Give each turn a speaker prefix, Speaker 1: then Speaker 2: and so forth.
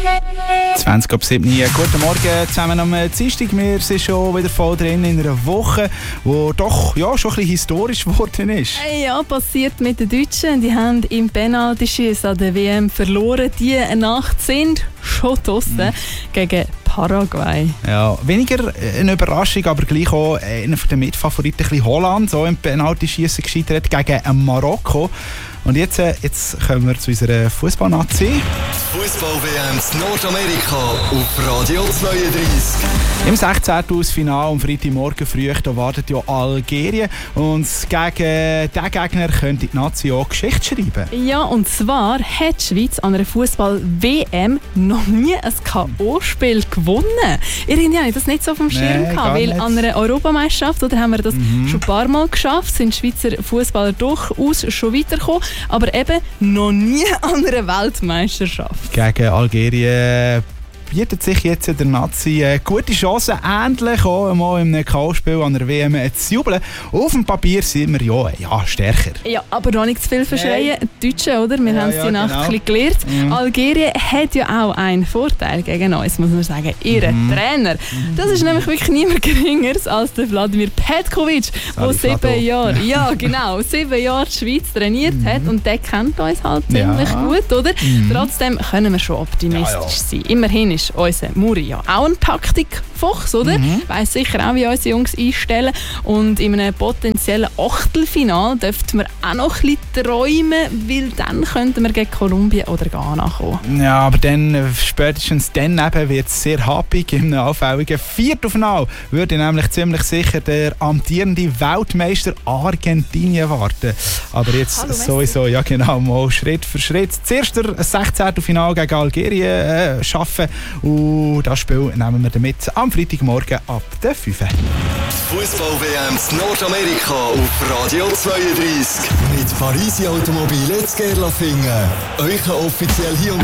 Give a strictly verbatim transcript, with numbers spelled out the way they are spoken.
Speaker 1: zwanzig ab sieben. Guten Morgen zusammen am Dienstag. Wir sind schon wieder voll drin in einer Woche, die doch ja, schon ein bisschen historisch geworden ist.
Speaker 2: Ja, passiert mit den Deutschen. Die haben im Penaltyschießen an der W M verloren. Diese Nacht sind schon draussen mhm. gegen Paraguay.
Speaker 1: Ja, weniger eine Überraschung, aber gleich auch einer der Mitfavoriten, ein bisschen Holland, so im Penaltyschießen gescheitert gegen Marokko. Und jetzt, jetzt kommen wir zu unserer Fußball-Nazi.
Speaker 3: Fußball-W M in Nordamerika auf Radio zweiunddreißig.
Speaker 1: Im sechzehnten Finale am Freitagmorgen früh da wartet ja Algerien. Und gegen diesen Gegner könnte die Nazi auch Geschichte schreiben.
Speaker 2: Ja, und zwar hat die Schweiz an einer Fußball-W M noch nie ein K O-Spiel gewonnen. Irgendwie habe ich das nicht so auf dem Schirm
Speaker 1: nee,
Speaker 2: gehabt, weil
Speaker 1: nicht.
Speaker 2: An einer Europameisterschaft oder, haben wir das mhm. schon ein paar Mal geschafft, sind Schweizer Fußballer durchaus schon weitergekommen, aber eben noch nie an einer Weltmeisterschaft.
Speaker 1: Gegen Algerien bietet sich jetzt der Nazi eine gute Chance, endlich auch einmal im K O-Spiel an der W M zu jubeln. Auf dem Papier sind wir ja, ja stärker.
Speaker 2: Ja, aber noch nicht zu viel verschreien. Die Deutschen, oder? Wir
Speaker 1: ja,
Speaker 2: haben es
Speaker 1: ja,
Speaker 2: die Nacht
Speaker 1: genau.
Speaker 2: ein bisschen gelernt. Mhm. Algerien hat ja auch einen Vorteil gegen uns, muss man sagen. Ihr mhm. Trainer. Das ist nämlich wirklich niemand Geringeres als der Wladimir Petkovic, der sieben Jahre, ja genau, sieben Jahre die Schweiz trainiert mhm. hat und der kennt uns halt ziemlich ja. gut, oder? Mhm. Trotzdem können wir schon optimistisch ja, ja. sein. Immerhin ist unser Muri ja auch ein Taktikfuchs, oder? Mhm. Weiss sicher auch, wie unsere Jungs einstellen. Und in einem potenziellen Achtelfinal dürften wir auch noch ein bisschen träumen, weil dann könnten wir gegen Kolumbien oder Ghana kommen.
Speaker 1: Ja, aber dann, spätestens dann wird es sehr happig. Im allfälligen Viertelfinale würde nämlich ziemlich sicher der amtierende Weltmeister Argentinien warten. Aber jetzt Hallo, sowieso, ja genau, mal Schritt für Schritt. Zuerst das sechzehnte Finale gegen Algerien äh, schaffen. Und das Spiel nehmen wir damit am Freitagmorgen ab der fünf.
Speaker 3: Fußball-W M in Nordamerika auf Radio zweiunddreißig. Mit Parisi Automobil in Gerlafingen. Euch offiziell hier und